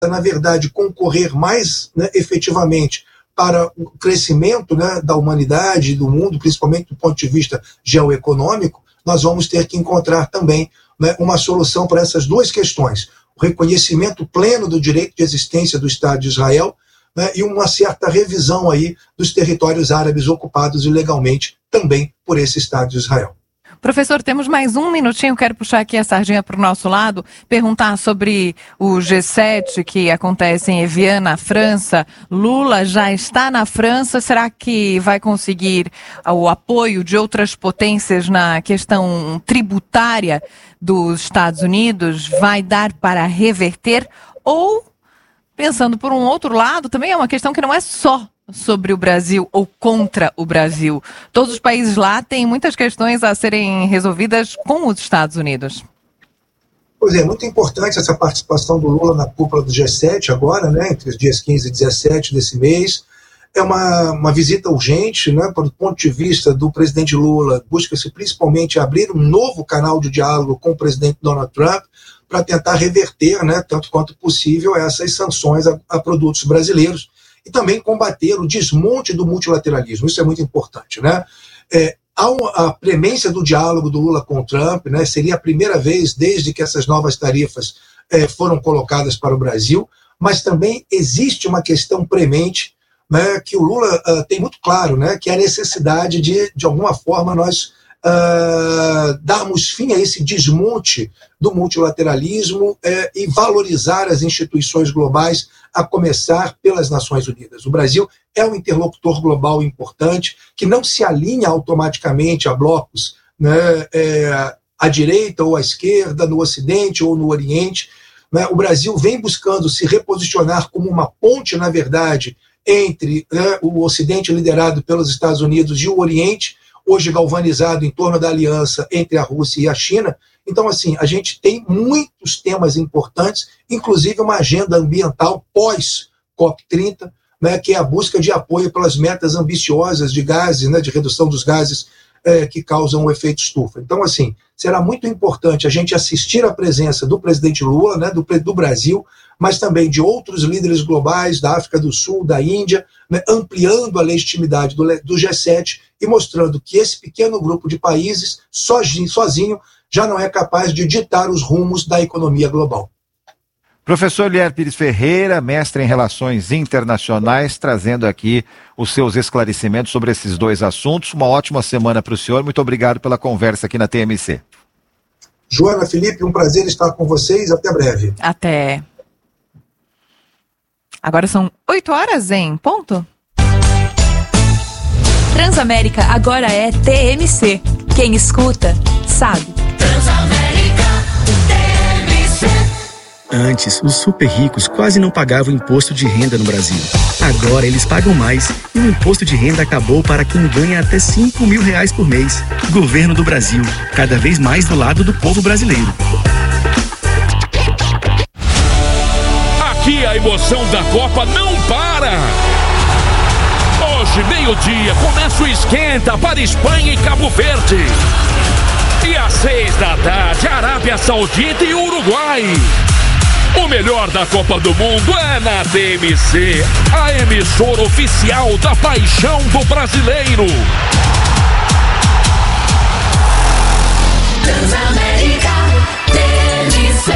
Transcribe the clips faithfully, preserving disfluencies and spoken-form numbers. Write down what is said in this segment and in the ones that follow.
na verdade, concorrer mais, né, efetivamente para o crescimento, né, da humanidade e do mundo, principalmente do ponto de vista geoeconômico, nós vamos ter que encontrar também, né, uma solução para essas duas questões. O reconhecimento pleno do direito de existência do Estado de Israel, né, e uma certa revisão aí dos territórios árabes ocupados ilegalmente também por esse Estado de Israel. Professor, temos mais um minutinho, quero puxar aqui a sardinha para o nosso lado, perguntar sobre o G sete que acontece em Evian, na França. Lula já está na França, será que vai conseguir o apoio de outras potências na questão tributária dos Estados Unidos? Vai dar para reverter? Ou, pensando por um outro lado, também é uma questão que não é só sobre o Brasil ou contra o Brasil. Todos os países lá têm muitas questões a serem resolvidas com os Estados Unidos. Pois é, muito importante essa participação do Lula na cúpula do G sete agora, né, entre os dias quinze e dezessete desse mês. É uma, uma visita urgente, né, do ponto de vista do presidente Lula, busca-se principalmente abrir um novo canal de diálogo com o presidente Donald Trump para tentar reverter, né, tanto quanto possível, essas sanções a, a produtos brasileiros, e também combater o desmonte do multilateralismo. Isso é muito importante, né? É, a premência do diálogo do Lula com o Trump, né, seria a primeira vez desde que essas novas tarifas é, foram colocadas para o Brasil, mas também existe uma questão premente, né, que o Lula uh, tem muito claro, né, que é a necessidade de, de alguma forma, nós Uh, darmos fim a esse desmonte do multilateralismo uh, e valorizar as instituições globais, a começar pelas Nações Unidas. O Brasil é um interlocutor global importante, que não se alinha automaticamente a blocos, né, é, à direita ou à esquerda, no Ocidente ou no Oriente. Né? O Brasil vem buscando se reposicionar como uma ponte, na verdade, entre, né, o Ocidente liderado pelos Estados Unidos e o Oriente, hoje galvanizado em torno da aliança entre a Rússia e a China. Então, assim, a gente tem muitos temas importantes, inclusive uma agenda ambiental pós-COP trinta, né, que é a busca de apoio pelas metas ambiciosas de gases, né, de redução dos gases é, que causam o efeito estufa. Então, assim, será muito importante a gente assistir à presença do presidente Lula, né, do, do Brasil, mas também de outros líderes globais, da África do Sul, da Índia, né, ampliando a legitimidade do, do G sete e mostrando que esse pequeno grupo de países, sozinho, sozinho, já não é capaz de ditar os rumos da economia global. Professor Lier Pires Ferreira, mestre em Relações Internacionais, trazendo aqui os seus esclarecimentos sobre esses dois assuntos. Uma ótima semana para o senhor. Muito obrigado pela conversa aqui na T M C. Joana, Felipe, um prazer estar com vocês. Até breve. Até. Agora são oito horas em ponto. Transamérica agora é T M C. Quem escuta, sabe. Transamérica, T M C. Antes, os super ricos quase não pagavam imposto de renda no Brasil. Agora eles pagam mais e o imposto de renda acabou para quem ganha até cinco mil reais por mês. Governo do Brasil, cada vez mais do lado do povo brasileiro. Aqui a emoção da Copa não para! Hoje, meio-dia, começa o esquenta para Espanha e Cabo Verde. E às seis da tarde, Arábia Saudita e Uruguai. O melhor da Copa do Mundo é na T M C, a emissora oficial da paixão do brasileiro. Transamérica, T M C.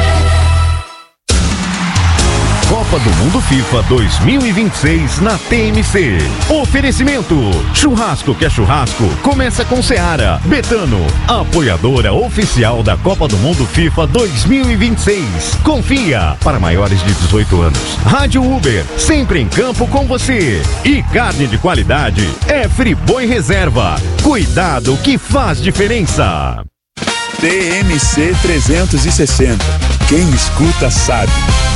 Copa do Mundo FIFA dois mil e vinte e seis na T M C. Oferecimento: churrasco que é churrasco, começa com Seara. Betano, apoiadora oficial da Copa do Mundo FIFA dois mil e vinte e seis. Confia, para maiores de dezoito anos. Rádio Uber, sempre em campo com você. E carne de qualidade é Friboi Reserva. Cuidado que faz diferença. T M C trezentos e sessenta. Quem escuta sabe.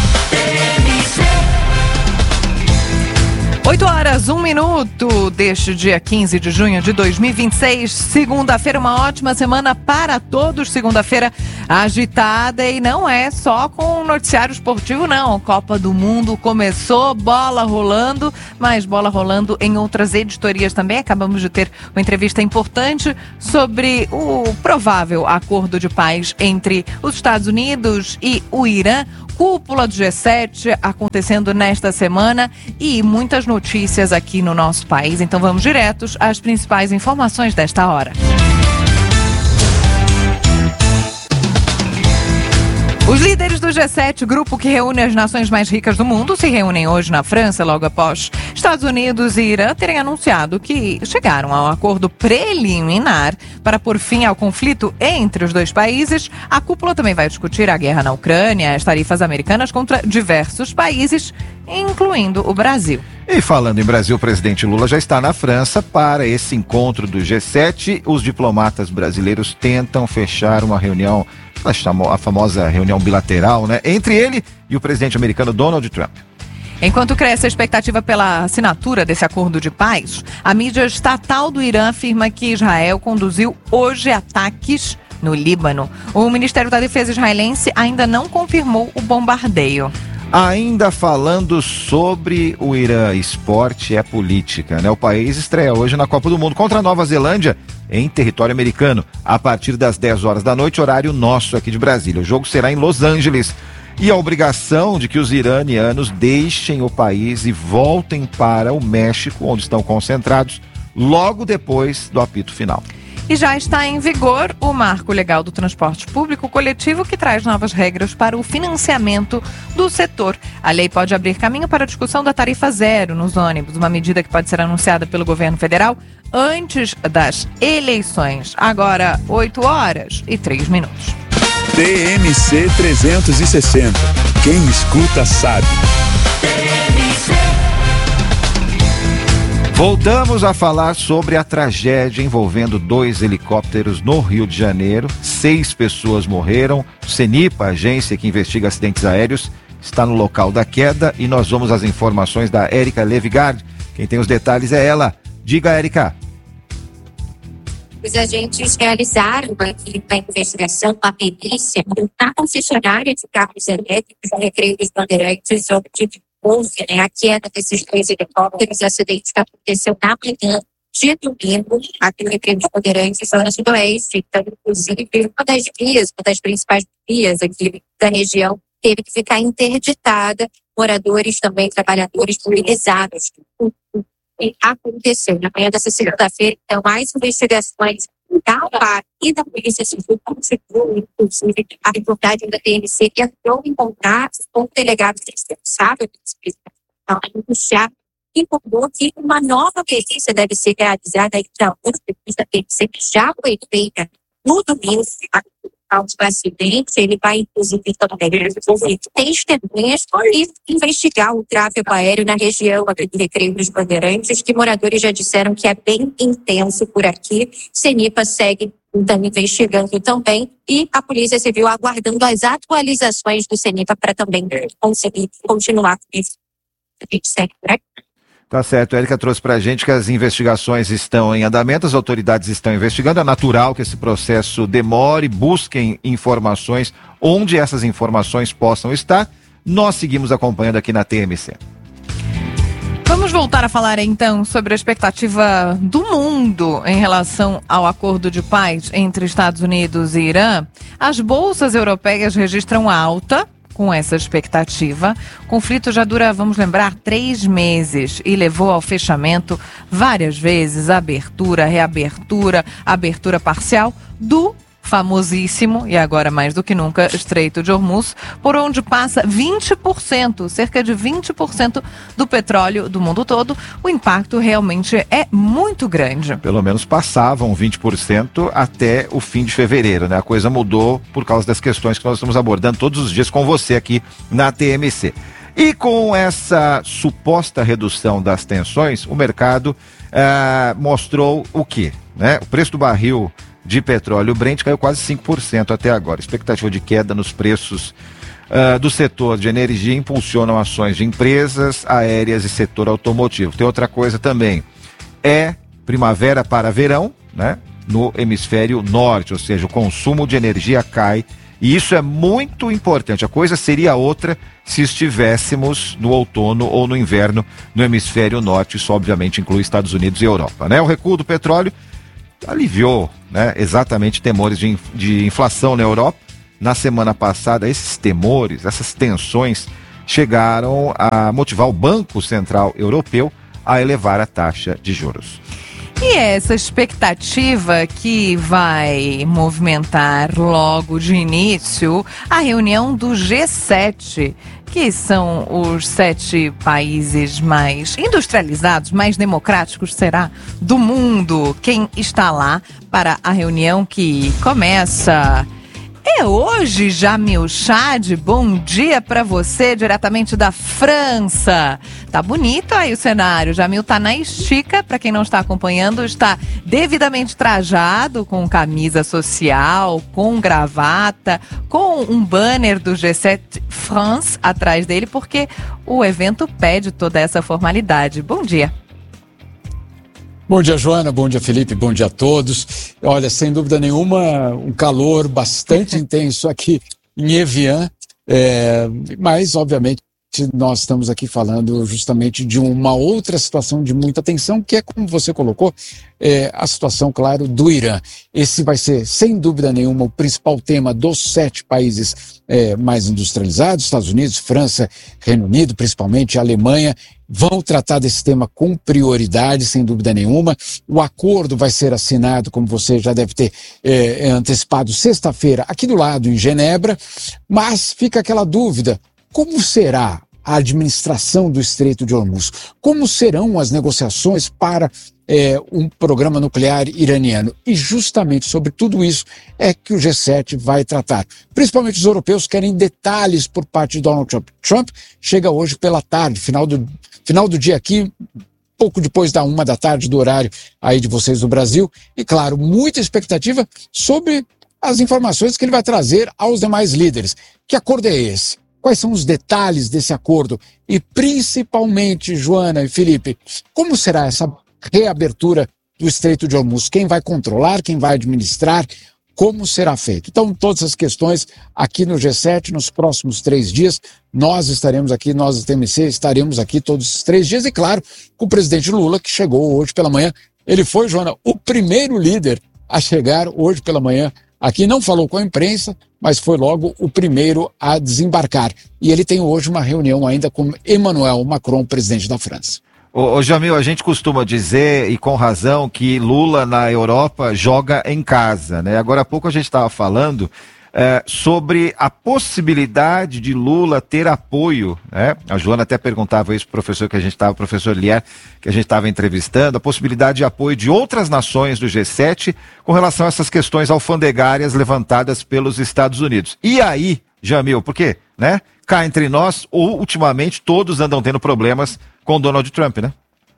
oito horas, um minuto deste dia quinze de junho de dois mil e vinte e seis, segunda-feira, uma ótima semana para todos. Segunda-feira agitada e não é só com o noticiário esportivo, não. Copa do Mundo começou, bola rolando, mas bola rolando em outras editorias também. Acabamos de ter uma entrevista importante sobre o provável acordo de paz entre os Estados Unidos e o Irã. Cúpula do G sete acontecendo nesta semana e muitas notícias aqui no nosso país. Então vamos diretos às principais informações desta hora. Os líderes do G sete, grupo que reúne as nações mais ricas do mundo, se reúnem hoje na França, logo após Estados Unidos e Irã terem anunciado que chegaram a um acordo preliminar para pôr fim ao conflito entre os dois países. A cúpula também vai discutir a guerra na Ucrânia, as tarifas americanas contra diversos países, incluindo o Brasil. E falando em Brasil, o presidente Lula já está na França para esse encontro do G sete. Os diplomatas brasileiros tentam fechar uma reunião, a famosa reunião bilateral, né, entre ele e o presidente americano Donald Trump. Enquanto cresce a expectativa pela assinatura desse acordo de paz, a mídia estatal do Irã afirma que Israel conduziu hoje ataques no Líbano. O Ministério da Defesa israelense ainda não confirmou o bombardeio. Ainda falando sobre o Irã, esporte é política, né? O país estreia hoje na Copa do Mundo contra a Nova Zelândia, em território americano, a partir das dez horas da noite, horário nosso aqui de Brasília. O jogo será em Los Angeles. E a obrigação de que os iranianos deixem o país e voltem para o México, onde estão concentrados, logo depois do apito final. E já está em vigor o Marco Legal do Transporte Público Coletivo, que traz novas regras para o financiamento do setor. A lei pode abrir caminho para a discussão da tarifa zero nos ônibus, uma medida que pode ser anunciada pelo governo federal antes das eleições. Agora, oito horas e três minutos. T M C trezentos e sessenta. Quem escuta sabe. Voltamos a falar sobre a tragédia envolvendo dois helicópteros no Rio de Janeiro. Seis pessoas morreram. O CENIPA, a agência que investiga acidentes aéreos, está no local da queda e nós vamos às informações da Érica Levigard. Quem tem os detalhes é ela. Diga, Érica. Os agentes realizaram a investigação, a perícia na concessionária de carros elétricos no Recreio dos Bandeirantes, onde houve, né, a queda desses dois helicópteros. O acidente que aconteceu na manhã de domingo, aqui no Recreio dos Bandeirantes, zona sudoeste. Então, inclusive, uma das vias, uma das principais vias aqui da região, teve que ficar interditada. Moradores também, trabalhadores mobilizados. Aconteceu na manhã dessa segunda-feira, então, mais investigações da U P A e da Polícia Civil, conseguiu, inclusive, a reportagem da T M C, que entrou em contato com o delegado responsável pela investigação, informou que uma nova perícia deve ser realizada ainda hoje, depois da T M C, que já foi feita no domingo, ao acidente. Ele vai, inclusive, também ouvir testemunhas e investigar o tráfego aéreo na região do Recreio dos Bandeirantes, que moradores já disseram que é bem intenso por aqui. CENIPA segue então investigando também e a Polícia Civil aguardando as atualizações do CENIPA para também conseguir continuar com isso. A gente segue por aqui. Tá certo, a Érica trouxe pra gente que as investigações estão em andamento, as autoridades estão investigando, é natural que esse processo demore, busquem informações onde essas informações possam estar. Nós seguimos acompanhando aqui na T M C. Vamos voltar a falar então sobre a expectativa do mundo em relação ao acordo de paz entre Estados Unidos e Irã. As bolsas europeias registram alta com essa expectativa. O conflito já dura, vamos lembrar, três meses e levou ao fechamento várias vezes, abertura, reabertura, abertura parcial do famosíssimo, e agora mais do que nunca, Estreito de Hormuz, por onde passa vinte por cento, cerca de vinte por cento do petróleo do mundo todo. O impacto realmente é muito grande. Pelo menos passavam vinte por cento até o fim de fevereiro, né? A coisa mudou por causa das questões que nós estamos abordando todos os dias com você aqui na T M C. E com essa suposta redução das tensões, o mercado ah, mostrou o quê? Né? O preço do barril de petróleo Brent caiu quase cinco por cento até agora. Expectativa de queda nos preços uh, do setor de energia impulsionam ações de empresas aéreas e setor automotivo. Tem outra coisa também, é primavera para verão, né? No hemisfério norte, ou seja, o consumo de energia cai E isso é muito importante. A coisa seria outra se estivéssemos no outono ou no inverno no hemisfério norte. Isso obviamente inclui Estados Unidos e Europa, né? O recuo do petróleo aliviou, né, exatamente temores de, de inflação na Europa. Na semana passada, esses temores, essas tensões chegaram a motivar o Banco Central Europeu a elevar a taxa de juros. E essa expectativa que vai movimentar logo de início a reunião do G sete, que são os sete países mais industrializados, mais democráticos, será, do mundo. Quem está lá para a reunião que começa... É hoje, Jamil Chad, bom dia para você, diretamente da França. Tá bonito aí o cenário, Jamil tá na estica, para quem não está acompanhando, está devidamente trajado, com camisa social, com gravata, com um banner do G sete France atrás dele, porque o evento pede toda essa formalidade. Bom dia. Bom dia, Joana, bom dia, Felipe, bom dia a todos. Olha, sem dúvida nenhuma, um calor bastante intenso aqui em Evian, é, mas, obviamente, nós estamos aqui falando justamente de uma outra situação de muita tensão, que é, como você colocou, é, a situação, claro, do Irã. Esse vai ser, sem dúvida nenhuma, o principal tema dos sete países é, mais industrializados, Estados Unidos, França, Reino Unido, principalmente a Alemanha, vão tratar desse tema com prioridade, sem dúvida nenhuma. O acordo vai ser assinado, como você já deve ter é, antecipado, sexta-feira, aqui do lado, em Genebra, mas fica aquela dúvida, como será a administração do Estreito de Hormuz? Como serão as negociações para é, um programa nuclear iraniano? E justamente sobre tudo isso é que o G sete vai tratar. Principalmente os europeus querem detalhes por parte de Donald Trump. Trump chega hoje pela tarde, final do, final do dia aqui, pouco depois da uma da tarde do horário aí de vocês do Brasil. E claro, muita expectativa sobre as informações que ele vai trazer aos demais líderes. Que acordo é esse? Quais são os detalhes desse acordo? E principalmente, Joana e Felipe, como será essa reabertura do Estreito de Hormuz? Quem vai controlar, quem vai administrar, como será feito? Então, todas as questões aqui no G sete, nos próximos três dias, nós estaremos aqui, nós do T M C estaremos aqui todos esses três dias, e claro, com o presidente Lula, que chegou hoje pela manhã. Ele foi, Joana, o primeiro líder a chegar hoje pela manhã aqui, não falou com a imprensa, mas foi logo o primeiro a desembarcar. E ele tem hoje uma reunião ainda com Emmanuel Macron, presidente da França. Ô, ô Jamil, a gente costuma dizer, e com razão, que Lula na Europa joga em casa, né? Agora há pouco a gente estava falando é, sobre a possibilidade de Lula ter apoio, né? A Joana até perguntava isso para o professor que a gente estava, o professor Lier, que a gente estava entrevistando, a possibilidade de apoio de outras nações do G sete com relação a essas questões alfandegárias levantadas pelos Estados Unidos. E aí, Jamil, por quê? Né? Cá entre nós, ou ultimamente todos andam tendo problemas com Donald Trump, né?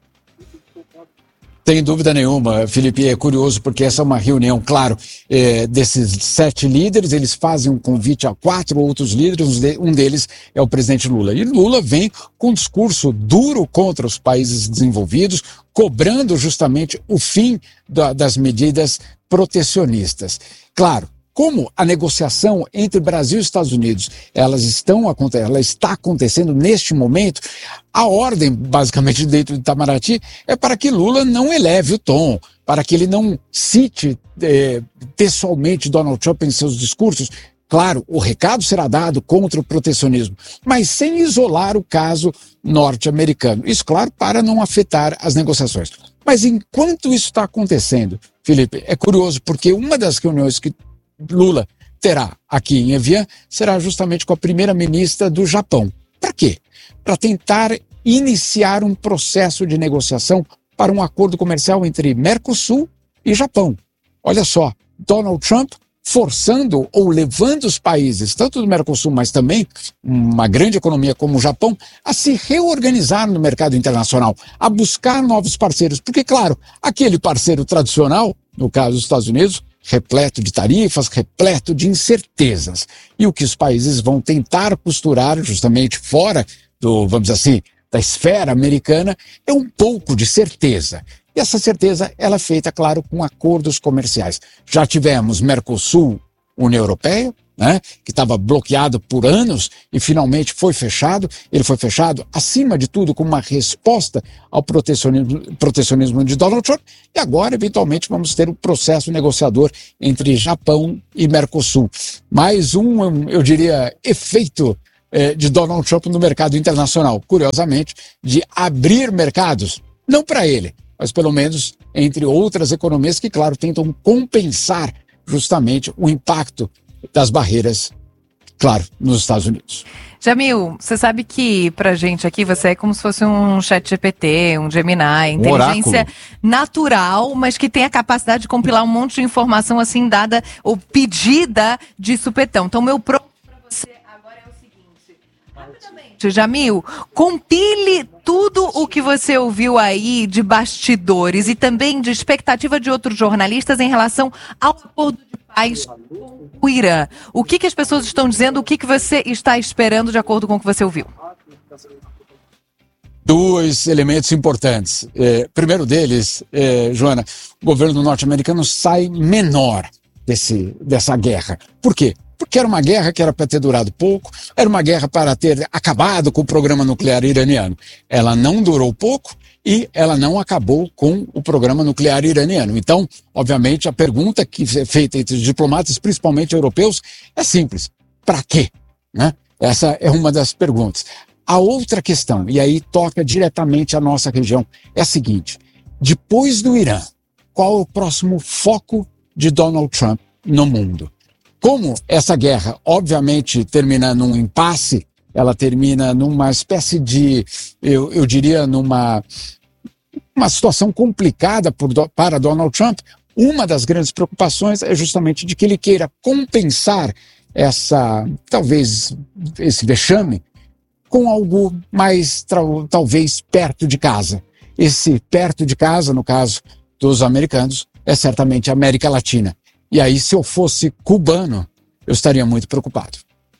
Sem dúvida nenhuma, Felipe, é curioso porque essa é uma reunião, claro, é, desses sete líderes. Eles fazem um convite a quatro outros líderes, um deles é o presidente Lula. E Lula vem com um discurso duro contra os países desenvolvidos, cobrando justamente o fim da, das medidas protecionistas. Claro, como a negociação entre Brasil e Estados Unidos elas estão, ela está acontecendo neste momento, a ordem, basicamente, dentro de Itamaraty, é para que Lula não eleve o tom, para que ele não cite eh, pessoalmente Donald Trump em seus discursos. Claro, o recado será dado contra o protecionismo, mas sem isolar o caso norte-americano. Isso, claro, para não afetar as negociações. Mas enquanto isso está acontecendo, Felipe, é curioso porque uma das reuniões que Lula terá aqui em Evian será justamente com a primeira-ministra do Japão. Para quê? Para tentar iniciar um processo de negociação para um acordo comercial entre Mercosul e Japão. Olha só, Donald Trump forçando ou levando os países, tanto do Mercosul, mas também uma grande economia como o Japão, a se reorganizar no mercado internacional, a buscar novos parceiros. Porque, claro, aquele parceiro tradicional, no caso dos Estados Unidos, repleto de tarifas, repleto de incertezas. E o que os países vão tentar costurar justamente fora do, vamos dizer assim, da esfera americana, é um pouco de certeza. E essa certeza ela é feita, claro, com acordos comerciais. Já tivemos Mercosul, União Europeia, né, que estava bloqueado por anos e finalmente foi fechado. Ele foi fechado, acima de tudo, como uma resposta ao protecionismo, protecionismo de Donald Trump. E agora, eventualmente, vamos ter um processo negociador entre Japão e Mercosul. Mais um, eu diria, efeito eh, de Donald Trump no mercado internacional. Curiosamente, de abrir mercados, não para ele, mas pelo menos entre outras economias que, claro, tentam compensar justamente o impacto das barreiras, claro, nos Estados Unidos. Jamil, você sabe que pra gente aqui você é como se fosse um chat G P T, um Gemini, Um inteligência oráculo. natural, mas que tem a capacidade de compilar um monte de informação assim dada ou pedida de supetão. Então, meu pro pra você agora é o seguinte, rapidamente, Jamil, compile tudo o que você ouviu aí de bastidores e também de expectativa de outros jornalistas em relação ao acordo de paz com o Irã. O que, que as pessoas estão dizendo, o que, que você está esperando de acordo com o que você ouviu? Dois elementos importantes. É, primeiro deles, é, Joana, o governo norte-americano sai menor desse, dessa guerra. Por quê? Porque era uma guerra que era para ter durado pouco, era uma guerra para ter acabado com o programa nuclear iraniano. Ela não durou pouco e ela não acabou com o programa nuclear iraniano. Então, obviamente, a pergunta que é feita entre os diplomatas, principalmente europeus, é simples. Para quê? Né? Essa é uma das perguntas. A outra questão, e aí toca diretamente a nossa região, é a seguinte: depois do Irã, qual é o próximo foco de Donald Trump no mundo? Como essa guerra, obviamente, termina num impasse, ela termina numa espécie de, eu, eu diria, numa uma situação complicada por, para Donald Trump, uma das grandes preocupações é justamente de que ele queira compensar essa, talvez, esse vexame com algo mais, talvez, perto de casa. Esse perto de casa, no caso dos americanos, é certamente a América Latina. E aí, se eu fosse cubano, eu estaria muito preocupado.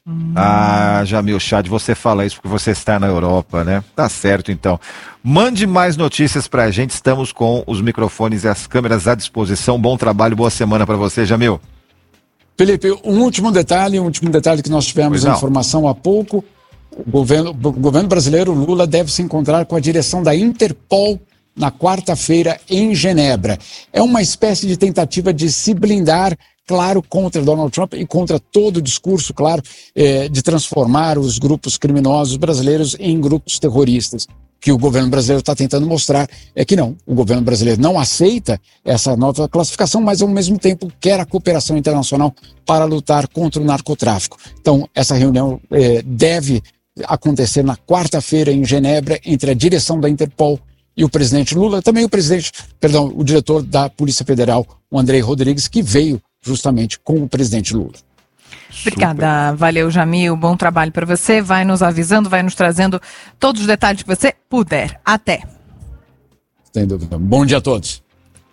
Ah, Jamil Chad, você fala isso porque você está na Europa, né? Tá certo, então. Mande mais notícias pra gente, estamos com os microfones e as câmeras à disposição. Bom trabalho, boa semana pra você, Jamil. Felipe, um último detalhe, um último detalhe que nós tivemos a informação há pouco. O governo, o governo brasileiro, Lula, deve se encontrar com a direção da Interpol na quarta-feira em Genebra. É uma espécie de tentativa de se blindar, claro, contra Donald Trump e contra todo o discurso, claro, eh, de transformar os grupos criminosos brasileiros em grupos terroristas. O que o governo brasileiro está tentando mostrar é que não, o governo brasileiro não aceita essa nova classificação, mas ao mesmo tempo quer a cooperação internacional para lutar contra o narcotráfico. Então, essa reunião eh, deve acontecer na quarta-feira em Genebra entre a direção da Interpol e o presidente Lula, também o presidente, perdão, o diretor da Polícia Federal, o Andrei Rodrigues, que veio justamente com o presidente Lula. Obrigada, super. Valeu, Jamil, bom trabalho para você, vai nos avisando, vai nos trazendo todos os detalhes que você puder. Até. Sem dúvida. Bom dia a todos.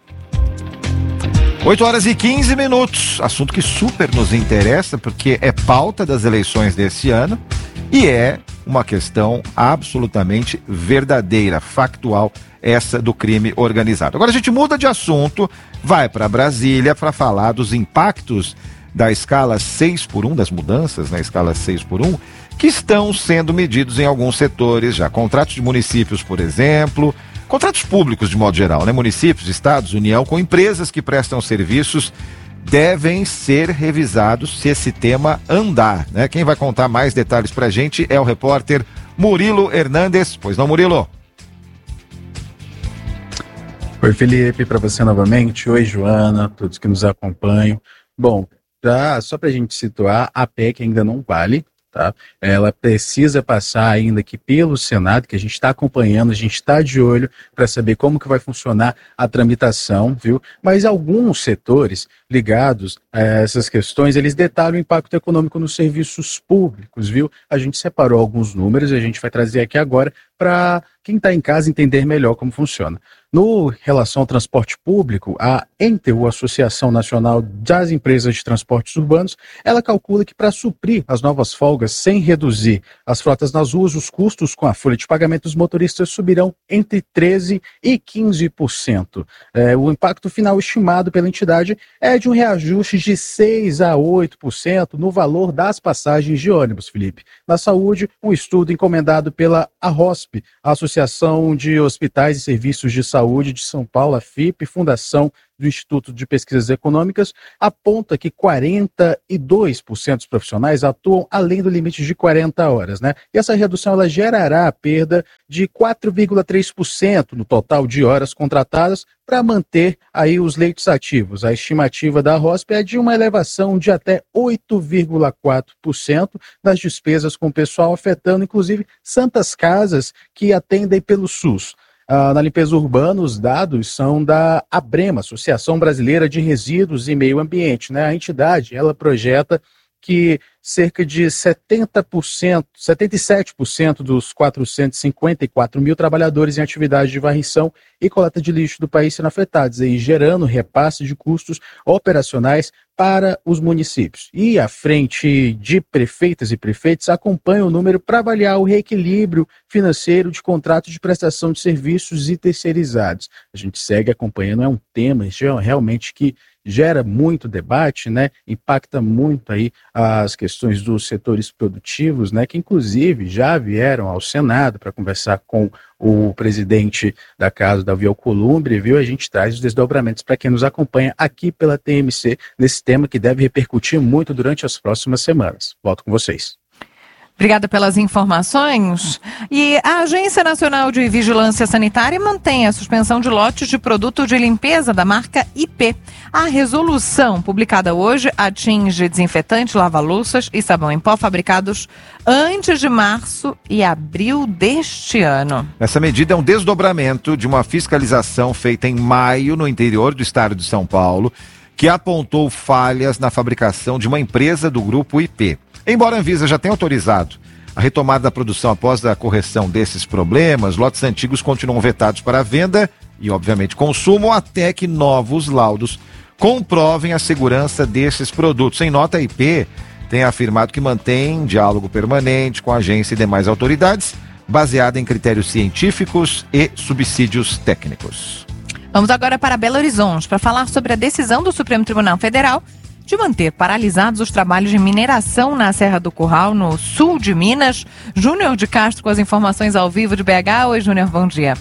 oito horas e quinze minutos, assunto que super nos interessa, porque é pauta das eleições desse ano e é uma questão absolutamente verdadeira, factual, essa do crime organizado. Agora a gente muda de assunto, vai para Brasília para falar dos impactos da escala seis por um, das mudanças na escala seis por um, que estão sendo medidos em alguns setores já. Contratos de municípios, por exemplo, contratos públicos de modo geral, né? Municípios, estados, União, com empresas que prestam serviços, devem ser revisados se esse tema andar, né? Quem vai contar mais detalhes pra gente é o repórter Murilo Hernandes. Pois não, Murilo? Oi, Felipe, para você novamente. Oi, Joana, todos que nos acompanham. Bom, pra, só para a gente situar, a P E C ainda não vale, tá? Ela precisa passar ainda aqui pelo Senado, que a gente está acompanhando, a gente está de olho para saber como que vai funcionar a tramitação, viu? Mas alguns setores ligados a essas questões, eles detalham o impacto econômico nos serviços públicos, viu? A gente separou alguns números e a gente vai trazer aqui agora para quem está em casa entender melhor como funciona. No relação ao transporte público, a Entel, a Associação Nacional das Empresas de Transportes Urbanos, ela calcula que para suprir as novas folgas sem reduzir as frotas nas ruas, os custos com a folha de pagamento dos motoristas subirão entre treze por cento e quinze por cento. É, o impacto final estimado pela entidade é de um reajuste de seis a oito por cento no valor das passagens de ônibus, Felipe. Na saúde, um estudo encomendado pela ARROSP, a Associação de Hospitais e Serviços de Saúde Saúde de São Paulo, a F I P, Fundação do Instituto de Pesquisas Econômicas, aponta que quarenta e dois por cento dos profissionais atuam além do limite de quarenta horas, né? E essa redução ela gerará a perda de quatro vírgula três por cento no total de horas contratadas para manter aí os leitos ativos. A estimativa da ROSP é de uma elevação de até oito vírgula quatro por cento das despesas com o pessoal, afetando inclusive santas casas que atendem pelo SUS. Uh, na limpeza urbana, os dados são da ABREMA, Associação Brasileira de Resíduos e Meio Ambiente, né? A entidade, ela projeta que cerca de setenta por cento, setenta e sete por cento dos quatrocentos e cinquenta e quatro mil trabalhadores em atividade de varrição e coleta de lixo do país serão afetados, aí, gerando repasse de custos operacionais para os municípios. E a frente de prefeitas e prefeitos acompanha o número para avaliar o reequilíbrio financeiro de contratos de prestação de serviços e terceirizados. A gente segue acompanhando, é um tema realmente que gera muito debate, né? Impacta muito aí as questões dos setores produtivos, né? Que inclusive já vieram ao Senado para conversar com o presidente da casa, Davi Alcolumbre, viu? A gente traz os desdobramentos para quem nos acompanha aqui pela T M C nesse tema que deve repercutir muito durante as próximas semanas. Volto com vocês. Obrigada pelas informações. E a Agência Nacional de Vigilância Sanitária mantém a suspensão de lotes de produto de limpeza da marca I P. A resolução publicada hoje atinge desinfetante, lava-louças e sabão em pó fabricados antes de março e abril deste ano. Essa medida é um desdobramento de uma fiscalização feita em maio no interior do estado de São Paulo, que apontou falhas na fabricação de uma empresa do grupo I P. Embora a Anvisa já tenha autorizado a retomada da produção após a correção desses problemas, lotes antigos continuam vetados para venda e, obviamente, consumo até que novos laudos comprovem a segurança desses produtos. Em nota, a I P tem afirmado que mantém diálogo permanente com a agência e demais autoridades, baseada em critérios científicos e subsídios técnicos. Vamos agora para Belo Horizonte para falar sobre a decisão do Supremo Tribunal Federal de manter paralisados os trabalhos de mineração na Serra do Curral, no sul de Minas. Júnior de Castro com as informações ao vivo de B H. Oi, Júnior, bom dia.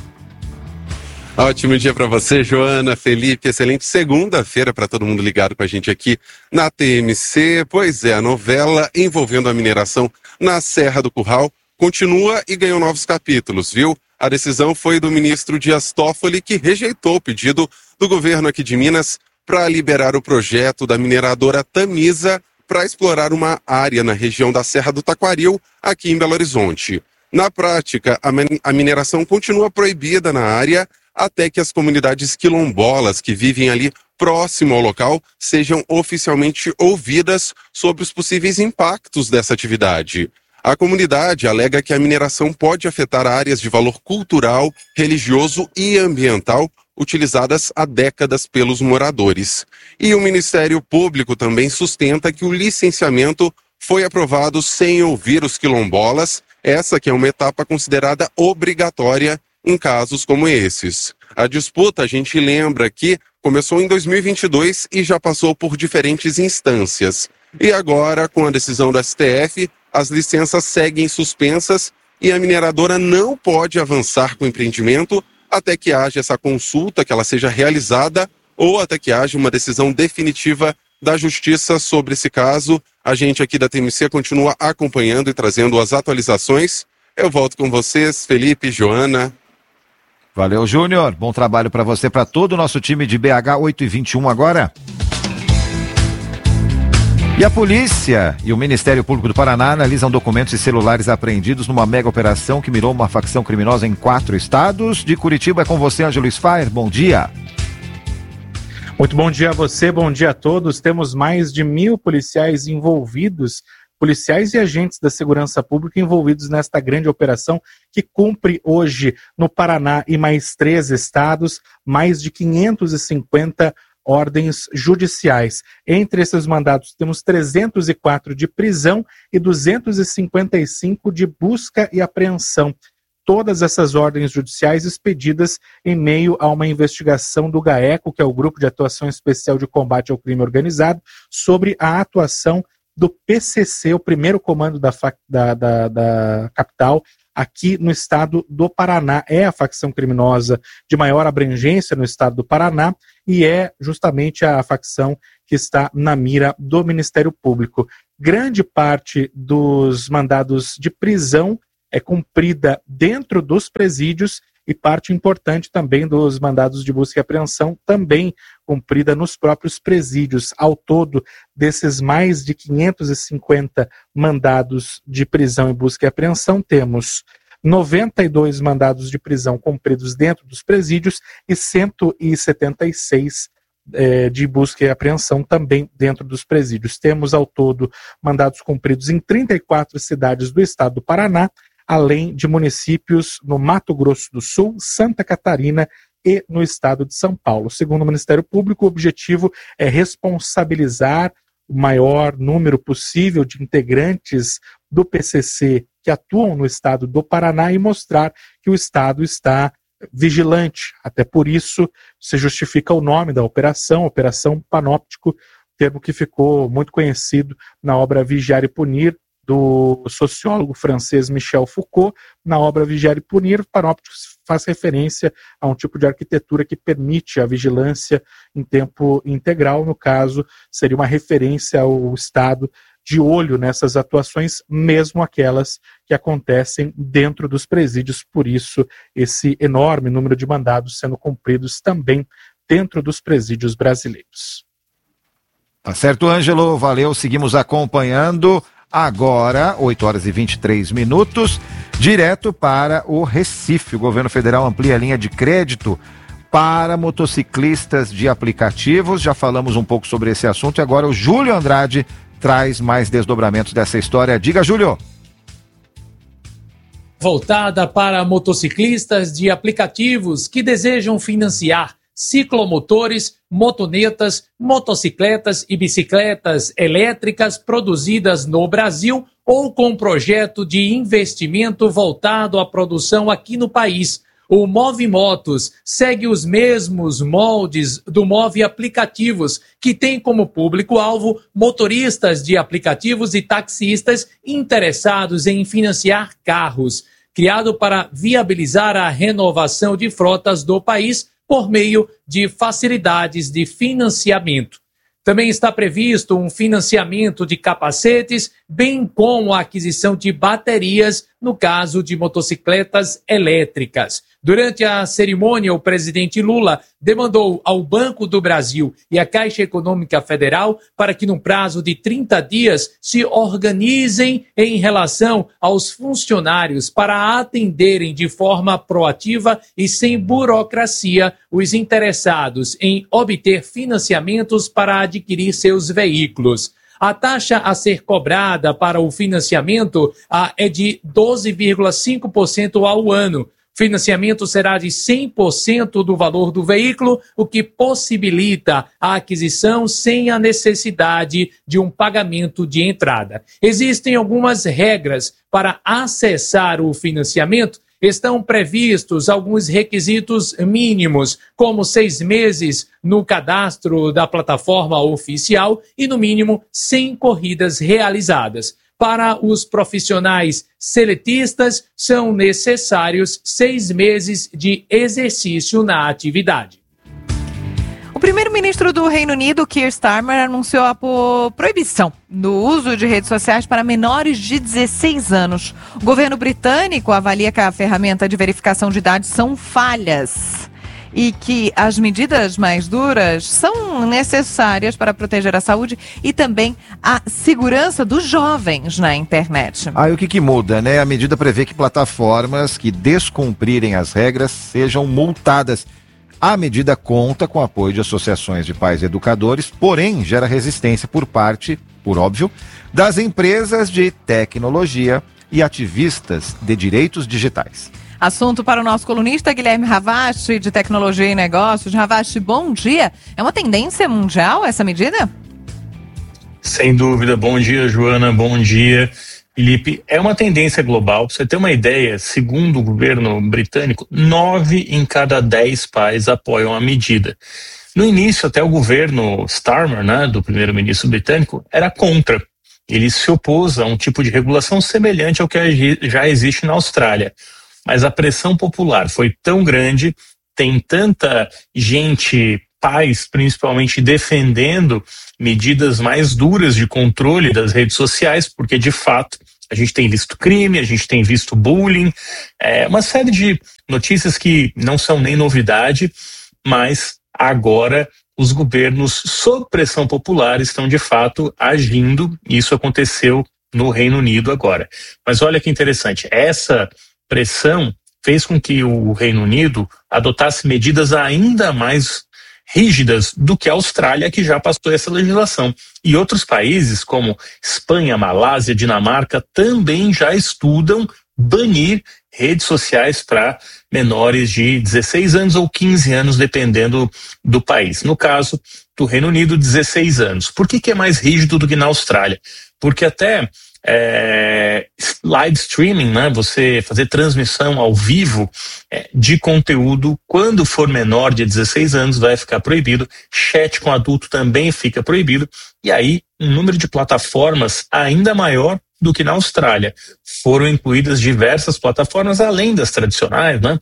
Ótimo dia para você, Joana, Felipe. Excelente segunda-feira para todo mundo ligado com a gente aqui na T M C. Pois é, a novela envolvendo a mineração na Serra do Curral continua e ganhou novos capítulos, viu? A decisão foi do ministro Dias Toffoli, que rejeitou o pedido do governo aqui de Minas para liberar o projeto da mineradora Tamisa para explorar uma área na região da Serra do Taquaril, aqui em Belo Horizonte. Na prática, a mineração continua proibida na área até que as comunidades quilombolas que vivem ali próximo ao local sejam oficialmente ouvidas sobre os possíveis impactos dessa atividade. A comunidade alega que a mineração pode afetar áreas de valor cultural, religioso e ambiental utilizadas há décadas pelos moradores. E o Ministério Público também sustenta que o licenciamento foi aprovado sem ouvir os quilombolas, essa que é uma etapa considerada obrigatória em casos como esses. A disputa, a gente lembra que começou em dois mil e vinte e dois e já passou por diferentes instâncias. E agora, com a decisão do S T F, as licenças seguem suspensas e a mineradora não pode avançar com o empreendimento até que haja essa consulta, que ela seja realizada, ou até que haja uma decisão definitiva da Justiça sobre esse caso. A gente aqui da T M C continua acompanhando e trazendo as atualizações. Eu volto com vocês, Felipe, Joana. Valeu, Júnior. Bom trabalho para você, para todo o nosso time de B H. Oito e vinte e um agora. E a polícia e o Ministério Público do Paraná analisam documentos e celulares apreendidos numa mega operação que mirou uma facção criminosa em quatro estados. De Curitiba é com você, Ângelo Sfaer. Bom dia. Muito bom dia a você, bom dia a todos. Temos mais de mil policiais envolvidos policiais e agentes da segurança pública envolvidos nesta grande operação que cumpre hoje no Paraná e mais três estados, mais de quinhentos e cinquenta ordens judiciais. Entre esses mandados temos trezentos e quatro de prisão e duzentos e cinquenta e cinco de busca e apreensão. Todas essas ordens judiciais expedidas em meio a uma investigação do GAECO, que é o Grupo de Atuação Especial de Combate ao Crime Organizado, sobre a atuação do P C C, o primeiro comando da, da, da, da capital, aqui no estado do Paraná. É a facção criminosa de maior abrangência no estado do Paraná e é justamente a facção que está na mira do Ministério Público. Grande parte dos mandados de prisão é cumprida dentro dos presídios e parte importante também dos mandados de busca e apreensão também cumprida nos próprios presídios. Ao todo, desses mais de quinhentos e cinquenta mandados de prisão e busca e apreensão, temos noventa e dois mandados de prisão cumpridos dentro dos presídios e cento e setenta e seis eh, de busca e apreensão também dentro dos presídios. Temos ao todo mandados cumpridos em trinta e quatro cidades do estado do Paraná, além de municípios no Mato Grosso do Sul, Santa Catarina e no estado de São Paulo. Segundo o Ministério Público, o objetivo é responsabilizar o maior número possível de integrantes do P C C que atuam no estado do Paraná e mostrar que o estado está vigilante. Até por isso se justifica o nome da operação, Operação Panóptico, termo que ficou muito conhecido na obra Vigiar e Punir, do sociólogo francês Michel Foucault. Na obra Vigiar e Punir, Panóptico faz referência a um tipo de arquitetura que permite a vigilância em tempo integral. No caso, seria uma referência ao Estado de olho nessas atuações, mesmo aquelas que acontecem dentro dos presídios. Por isso, esse enorme número de mandados sendo cumpridos também dentro dos presídios brasileiros. Tá certo, Ângelo, valeu, seguimos acompanhando. Agora, oito horas e vinte e três minutos, direto para o Recife. O governo federal amplia a linha de crédito para motociclistas de aplicativos. Já falamos um pouco sobre esse assunto e agora o Júlio Andrade traz mais desdobramentos dessa história. Diga, Júlio. Voltada para motociclistas de aplicativos que desejam financiar ciclomotores, motonetas, motocicletas e bicicletas elétricas produzidas no Brasil ou com projeto de investimento voltado à produção aqui no país. O Movimotos segue os mesmos moldes do Move Aplicativos, que tem como público-alvo motoristas de aplicativos e taxistas interessados em financiar carros. Criado para viabilizar a renovação de frotas do país por meio de facilidades de financiamento. Também está previsto um financiamento de capacetes, bem como a aquisição de baterias, no caso de motocicletas elétricas. Durante a cerimônia, o presidente Lula demandou ao Banco do Brasil e à Caixa Econômica Federal para que, no prazo de trinta dias, se organizem em relação aos funcionários para atenderem de forma proativa e sem burocracia os interessados em obter financiamentos para adquirir seus veículos. A taxa a ser cobrada para o financiamento ah, é de doze vírgula cinco por cento ao ano. O financiamento será de cem por cento do valor do veículo, o que possibilita a aquisição sem a necessidade de um pagamento de entrada. Existem algumas regras para acessar o financiamento. Estão previstos alguns requisitos mínimos, como seis meses no cadastro da plataforma oficial e, no mínimo, cem corridas realizadas. Para os profissionais seletistas, são necessários seis meses de exercício na atividade. O primeiro-ministro do Reino Unido, Keir Starmer, anunciou a proibição do uso de redes sociais para menores de dezesseis anos. O governo britânico avalia que a ferramenta de verificação de idade são falhas e que as medidas mais duras são necessárias para proteger a saúde e também a segurança dos jovens na internet. Aí o que que muda, né? A medida prevê que plataformas que descumprirem as regras sejam multadas. A medida conta com o apoio de associações de pais e educadores, porém gera resistência por parte por óbvio, das empresas de tecnologia e ativistas de direitos digitais. Assunto para o nosso colunista Guilherme Ravache, de Tecnologia e Negócios. Ravache, bom dia. É uma tendência mundial essa medida? Sem dúvida. Bom dia, Joana. Bom dia, Felipe. É uma tendência global. Para você ter uma ideia, segundo o governo britânico, nove em cada dez pais apoiam a medida. No início, até o governo Starmer, né, do primeiro-ministro britânico, era contra. Ele se opôs a um tipo de regulação semelhante ao que já existe na Austrália. Mas a pressão popular foi tão grande, tem tanta gente, pais principalmente, defendendo medidas mais duras de controle das redes sociais, porque de fato a gente tem visto crime, a gente tem visto bullying, é, uma série de notícias que não são nem novidade, mas agora os governos, sob pressão popular, estão de fato agindo, e isso aconteceu no Reino Unido agora. Mas olha que interessante, essa pressão fez com que o Reino Unido adotasse medidas ainda mais rígidas do que a Austrália, que já passou essa legislação. E outros países, como Espanha, Malásia, Dinamarca, também já estudam banir redes sociais para menores de dezesseis anos ou quinze anos, dependendo do país. No caso do Reino Unido, dezesseis anos. Por que que é mais rígido do que na Austrália? Porque até é, live streaming, né, você fazer transmissão ao vivo é, de conteúdo, quando for menor de dezesseis anos, vai ficar proibido. Chat com adulto também fica proibido. E aí, um número de plataformas ainda maior do que na Austrália. Foram incluídas diversas plataformas, além das tradicionais, né?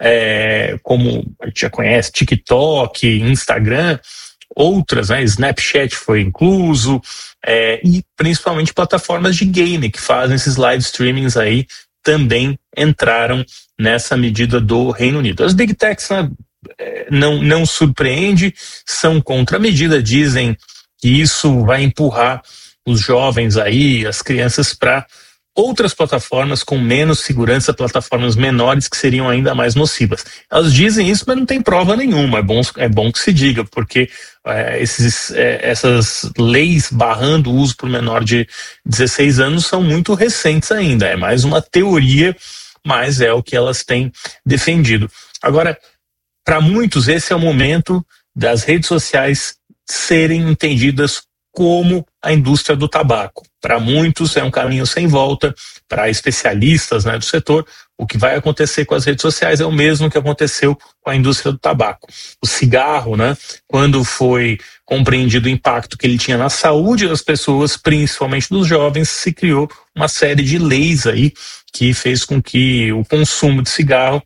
É, como a gente já conhece, TikTok, Instagram, outras, né? Snapchat foi incluso, é, e principalmente plataformas de game que fazem esses live streamings aí também entraram nessa medida do Reino Unido. As Big Techs, né, não, não surpreende, são contra a medida, dizem que isso vai empurrar os jovens aí, as crianças, para outras plataformas com menos segurança, plataformas menores que seriam ainda mais nocivas. Elas dizem isso, mas não tem prova nenhuma. É bom, é bom que se diga, porque é, esses, é, essas leis barrando o uso por menor de dezesseis anos são muito recentes ainda. É mais uma teoria, mas é o que elas têm defendido. Agora, para muitos, esse é o momento das redes sociais serem entendidas como a indústria do tabaco. Para muitos é um caminho sem volta, para especialistas, né, do setor, o que vai acontecer com as redes sociais é o mesmo que aconteceu com a indústria do tabaco. O cigarro, né, quando foi compreendido o impacto que ele tinha na saúde das pessoas, principalmente dos jovens, se criou uma série de leis aí que fez com que o consumo de cigarro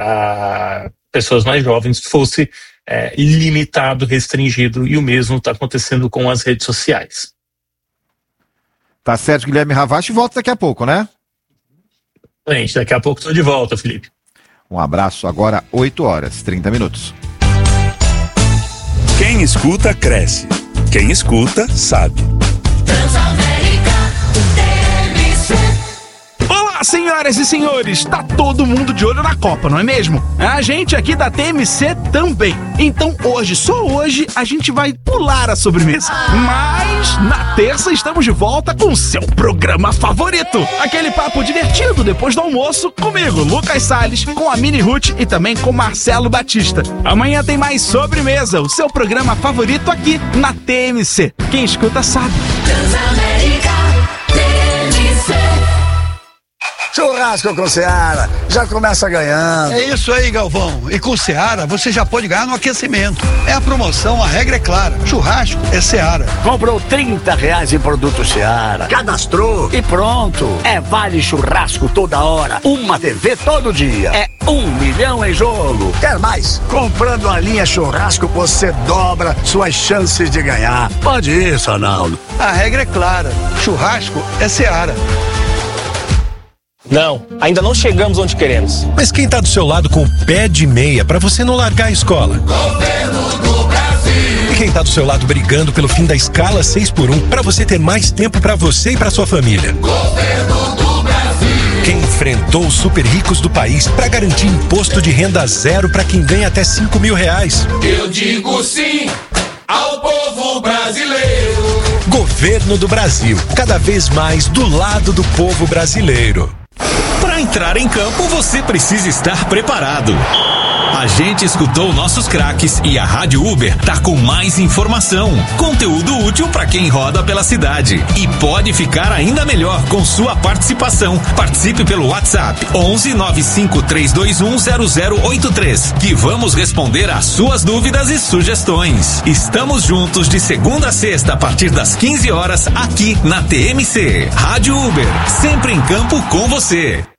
para pessoas mais jovens fosse É, limitado, restringido, e o mesmo está acontecendo com as redes sociais. Tá certo, Guilherme Ravache, volta daqui a pouco, né? Gente, daqui a pouco estou de volta, Felipe. Um abraço, agora oito horas, trinta minutos. Quem escuta, cresce. Quem escuta, sabe. Olá, senhoras e senhores, tá todo mundo de olho na Copa, não é mesmo? A gente aqui da T M C também. Então hoje, só hoje, a gente vai pular a sobremesa. Mas na terça estamos de volta com o seu programa favorito. Aquele papo divertido depois do almoço comigo, Lucas Salles, com a Mini Ruth e também com Marcelo Batista. Amanhã tem mais Sobremesa, o seu programa favorito aqui na T M C. Quem escuta sabe. Churrasco com Seara, já começa ganhando. É isso aí, Galvão. E com Seara, você já pode ganhar no aquecimento. É a promoção, a regra é clara. Churrasco é Seara. Comprou trinta reais em produto Seara, cadastrou e pronto. É vale churrasco toda hora, uma T V todo dia. É um milhão em jogo. Quer mais? Comprando a linha churrasco, você dobra suas chances de ganhar. Pode ir, Sonaldo. A regra é clara. Churrasco é Seara. Não, ainda não chegamos onde queremos. Mas quem tá do seu lado com o pé de meia pra você não largar a escola? Governo do Brasil. E quem tá do seu lado brigando pelo fim da escala seis por um pra você ter mais tempo pra você e pra sua família? Governo do Brasil. Quem enfrentou os super ricos do país pra garantir imposto de renda zero pra quem ganha até cinco mil reais? Eu digo sim ao povo brasileiro. Governo Governo do Brasil, cada vez mais do lado do povo brasileiro. Para entrar em campo, você precisa estar preparado. A gente escutou nossos craques e a Rádio Uber tá com mais informação, conteúdo útil para quem roda pela cidade. E pode ficar ainda melhor com sua participação. Participe pelo WhatsApp onze nove cinco três dois um zero zero oito três, que vamos responder às suas dúvidas e sugestões. Estamos juntos de segunda a sexta a partir das quinze horas aqui na T M C. Rádio Uber, sempre em campo com você.